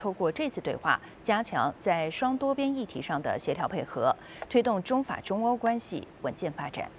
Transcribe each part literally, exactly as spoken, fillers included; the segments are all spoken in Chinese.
透过这次对话，加强在双多边议题上的协调配合，推动中法中欧关系稳健发展。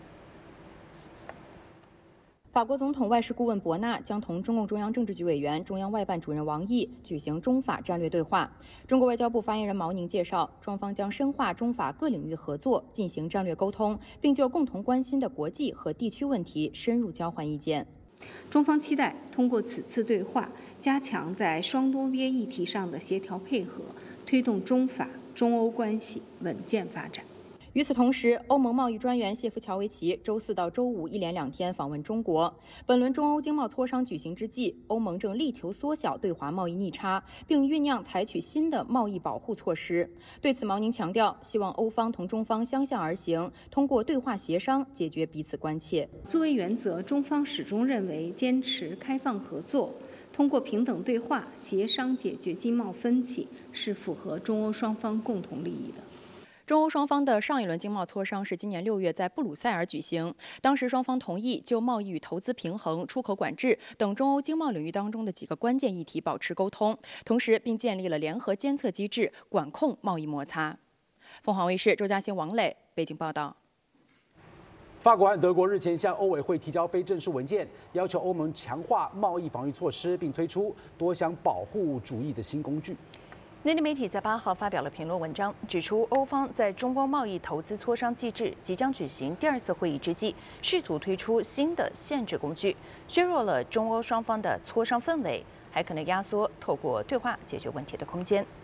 法国总统外事顾问博纳将同中共中央政治局委员、中央外办主任王毅举行中法战略对话。中国外交部发言人毛宁介绍，双方将深化中法各领域合作，进行战略沟通，并就共同关心的国际和地区问题深入交换意见。 中方期待通过此次对话，加强在双多边议题上的协调配合，推动中法中欧关系稳健发展。 与此同时，欧盟贸易专员谢夫乔维奇周四到周五一连两天访问中国。本轮中欧经贸磋商举行之际，欧盟正力求缩小对华贸易逆差，并酝酿采取新的贸易保护措施。对此，毛宁强调，希望欧方同中方相向而行，通过对话协商解决彼此关切。 作为原则，中方始终认为坚持开放合作，通过平等对话协商解决经贸分歧，是符合中欧双方共同利益的。 中欧双方的上一轮经贸磋商是今年六月在布鲁塞尔举行，当时双方同意就贸易与投资平衡、出口管制等中欧经贸领域当中的几个关键议题保持沟通，同时并建立了联合监测机制，管控贸易摩擦。凤凰卫视周嘉欣、王磊北京报道。 法国和德国日前向欧委会提交非正式文件，要求欧盟强化贸易防御措施，并推出多项保护主义的新工具。 内地媒体在八号发表了评论文章，指出欧方在中欧贸易投资磋商机制即将举行第二次会议之际，试图推出新的限制工具，削弱了中欧双方的磋商氛围，还可能压缩透过对话解决问题的空间。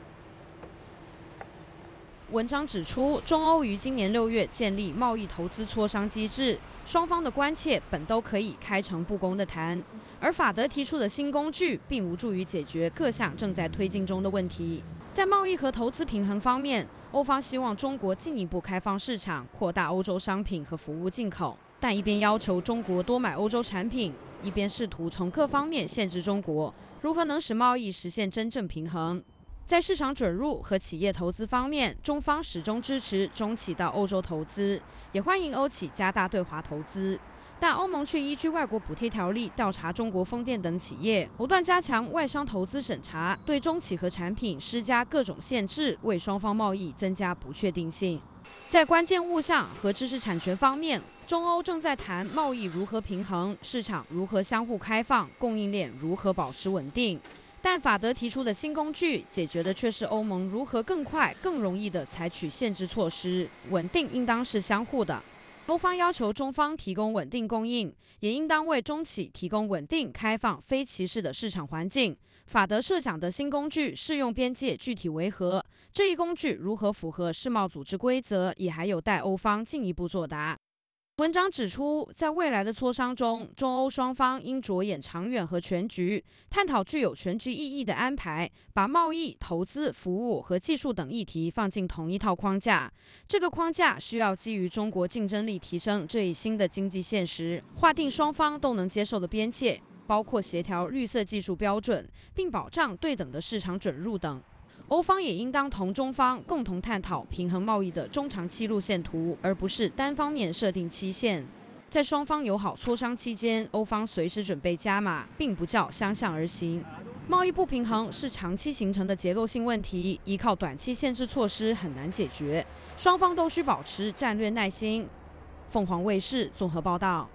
文章指出，中欧于今年六月建立贸易投资磋商机制，双方的关切本都可以开诚布公地谈。而法德提出的新工具并无助于解决各项正在推进中的问题。在贸易和投资平衡方面，欧方希望中国进一步开放市场，扩大欧洲商品和服务进口，但一边要求中国多买欧洲产品，一边试图从各方面限制中国，如何能使贸易实现真正平衡？在市场准入和企业投资方面，中方始终支持中企到欧洲投资，也欢迎欧企加大对华投资。但欧盟却依据外国补贴条例调查中国风电等企业，不断加强外商投资审查，对中企和产品施加各种限制，为双方贸易增加不确定性。在关键物项和知识产权方面，中欧正在谈贸易如何平衡，市场如何相互开放，供应链如何保持稳定。但法德提出的新工具，解决的却是欧盟如何更快、更容易地采取限制措施。稳定应当是相互的。欧方要求中方提供稳定供应，也应当为中企提供稳定、开放、非歧视的市场环境。法德设想的新工具适用边界具体为何？这一工具如何符合世贸组织规则，也还有待欧方进一步作答。文章指出，在未来的磋商中，中欧双方应着眼长远和全局，探讨具有全局意义的安排，把贸易、投资、服务和技术等议题放进同一套框架。这个框架需要基于中国竞争力提升这一新的经济现实，划定双方都能接受的边界，包括协调绿色技术标准，并保障对等的市场准入等。欧方也应当同中方共同探讨平衡贸易的中长期路线图，而不是单方面设定期限。在双方友好磋商期间，欧方随时准备加码，并不叫相向而行。贸易不平衡是长期形成的结构性问题，依靠短期限制措施很难解决，双方都需保持战略耐心。凤凰卫视综合报道。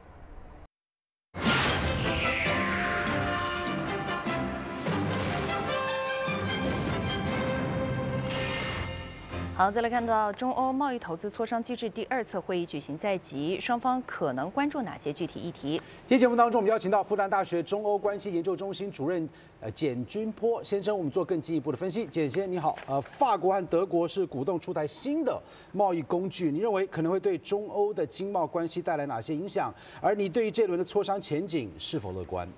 好，再来看到中欧贸易投资磋商机制第二次会议举行在即，双方可能关注哪些具体议题？ 今天节目当中，我们邀请到复旦大学中欧关系研究中心主任呃简君波先生，我们做更进一步的分析。简先你好，呃，法国和德国是鼓动出台新的贸易工具，你认为可能会对中欧的经贸关系带来哪些影响？而你对于这轮的磋商前景是否乐观？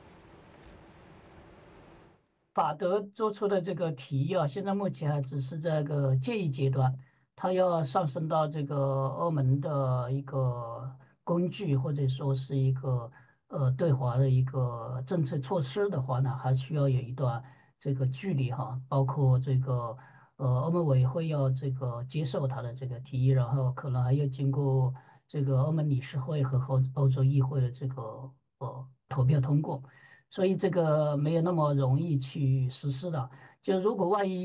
法德做出的这个提议啊，现在目前还只是这个建议阶段，它要上升到这个欧盟的一个工具，或者说是一个呃对华的一个政策措施的话呢，还需要有一段这个距离哈，包括这个呃欧盟委员会要这个接受它的这个提议，然后可能还要经过这个欧盟理事会和欧欧洲议会的这个呃投票通过。所以这个没有那么容易去实施的。 就如果万一